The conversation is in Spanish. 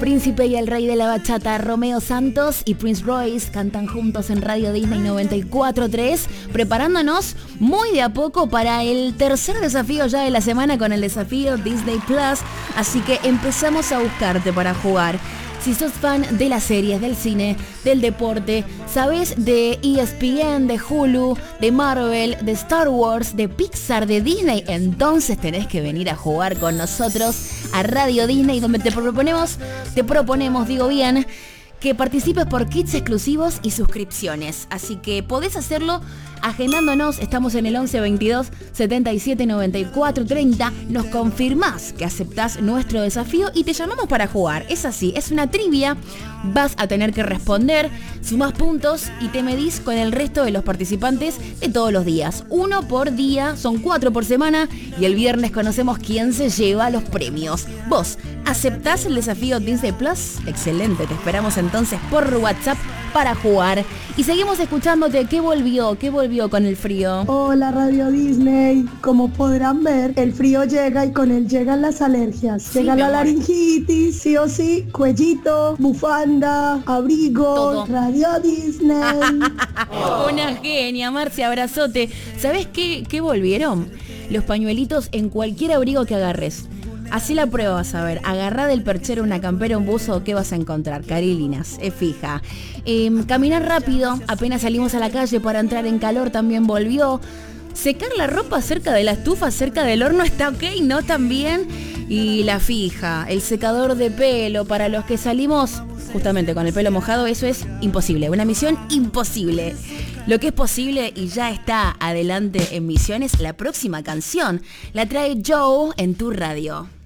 Príncipe y el Rey de la Bachata, Romeo Santos y Prince Royce cantan juntos en Radio Disney 94.3, preparándonos muy de a poco para el tercer desafío ya de la semana con el desafío Disney Plus. Así que empezamos a buscarte para jugar. Si sos fan de las series, del cine, del deporte, sabes de ESPN, de Hulu, de Marvel, de Star Wars, de Pixar, de Disney, entonces tenés que venir a jugar con nosotros a Radio Disney, donde te proponemos, que participes por kits exclusivos y suscripciones. Así que podés hacerlo agendándonos. Estamos en el 11 22 77 94 30. Nos confirmás que aceptás nuestro desafío y te llamamos para jugar. Es así, es una trivia. Vas a tener que responder, sumás puntos y te medís con el resto de los participantes de todos los días. 1 por día, son 4 por semana y el viernes conocemos quién se lleva los premios. ¿Vos aceptás el desafío Disney Plus? Excelente, te esperamos entonces por WhatsApp para jugar. Y seguimos escuchándote. ¿Qué volvió con el frío? Hola Radio Disney. Como podrán ver, el frío llega y con él llegan las alergias. Sí, llega la laringitis, sí o sí, cuellito, bufanda, abrigo, todo. Radio Disney. Una genia, Marcia, abrazote. ¿Sabés qué volvieron? Los pañuelitos en cualquier abrigo que agarres. Así la prueba, vas a ver. Agarrá del perchero una campera, un buzo, ¿qué vas a encontrar? Carilinas, es fija. Caminar rápido, apenas salimos a la calle para entrar en calor, también volvió. Secar la ropa cerca de la estufa, cerca del horno, está ok, ¿no? También. Y la fija, el secador de pelo, para los que salimos justamente con el pelo mojado, eso es imposible, una misión imposible. Lo que es posible y ya está adelante en Misiones, la próxima canción la trae Joe en tu radio.